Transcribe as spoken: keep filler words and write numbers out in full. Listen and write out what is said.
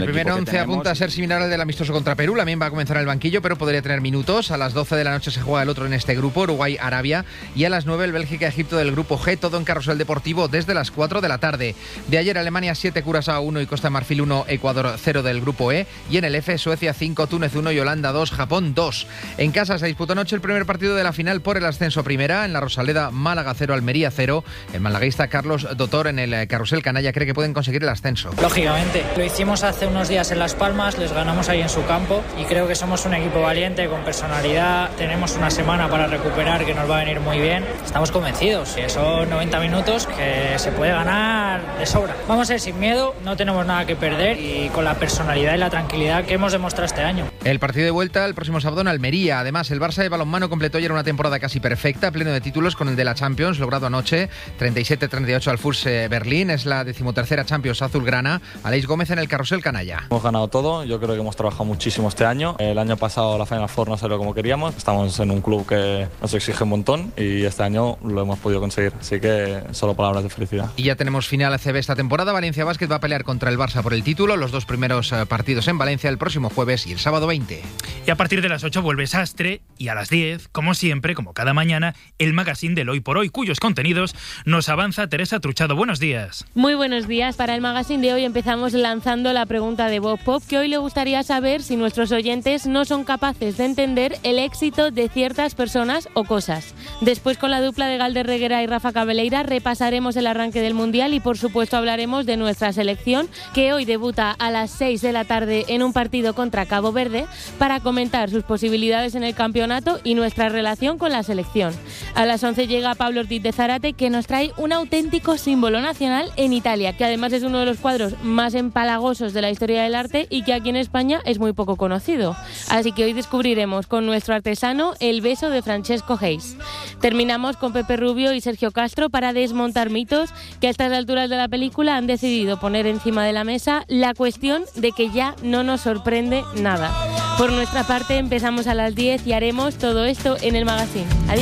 el, el primer once apunta a ser similar al del amistoso contra Perú. También va a comenzar el banquillo, pero podría tener minutos. A las doce de la noche se juega el otro en este grupo, Uruguay-Arabia. Y a las nueve el Bélgica-Egipto del grupo G, todo en Carrusel Deportivo desde las cuatro de la tarde. De ayer Alemania siete, Curazao uno y Costa de Marfil uno, Ecuador cero del grupo E. Y en el F, Suecia cinco, Túnez uno y Holanda dos, Japón dos. En casa se disputa anoche el primer partido de la final por el ascenso a primera. En la Rosaleda, Málaga cero, Almería cero. El malaguista Carlos Dotor en el Carrusel Canalla cree que pueden conseguir el ascenso. Lógicamente, lo hicimos hace unos días en Las Palmas, les ganamos ahí en su campo y creo que somos un equipo valiente, con personalidad. Tenemos una semana para recuperar que nos va a venir muy bien. Estamos convencidos, que son noventa minutos que se puede ganar de sobra. Vamos a ir sin miedo, no tenemos nada que perder y con la personalidad y la tranquilidad que hemos demostrado este año. El partido de vuelta el próximo sábado en Almería. Además, el Barça de balonmano completó ayer una temporada casi perfecta, pleno de títulos con el de la Champions, logrado anoche, treinta y siete treinta y ocho al F U S Berlín. Es la decimotercera Champions azulgrana. Aleix Gómez en el Carrusel Canalla. Hemos ganado todo, yo creo que hemos trabajado muchísimo este año. El año pasado la Final Four no salió como queríamos. Estamos en un club que nos exige un montón y este año lo hemos podido conseguir. Así que solo palabras de felicidad. Y ya tenemos final A C B esta temporada. Valencia Basket va a pelear contra el Barça por el título. Los dos primeros partidos en Valencia el próximo jueves y el sábado veinte. Y a partir de las ocho vuelve Sastre y a las diez, como siempre, como cada mañana, el magazine del Hoy por Hoy, cuyos contenidos nos avanza Teresa Truchado. Buenos días. Muy buenos días. Para el magazine de hoy empezamos lanzando la pregunta de Bob Pop, que hoy le gustaría saber si nuestros oyentes no son capaces de entender el éxito de ciertas personas o cosas. Después, con la dupla de Galder Reguera y Rafa Cabeleira, repasaremos el arranque del Mundial y, por supuesto, hablaremos de nuestra selección, que hoy debuta a las seis de la tarde en un partido contra Cabo Verde, para comentar sus posibilidades en el campeonato y nuestra relación con la selección. A las once llega Pablo Ortiz de Zárate, que nos trae un auténtico símbolo nacional en Italia, que además es uno de los cuadros más empalagosos de la historia del arte y que aquí en España es muy poco conocido. Así que hoy descubriremos con nuestro artesano el beso de Francesco Hayes. Terminamos con Pepe Rubio y Sergio Castro para desmontar mitos que a estas alturas de la película han decidido poner encima de la mesa la cuestión de que ya no nos sorprende nada. Por nuestra parte empezamos a las diez y haremos todo esto en el magazine. Adiós.